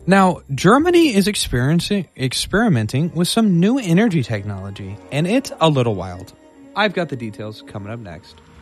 Now, Germany is experimenting with some new energy technology, and it's a little wild. I've got the details coming up next.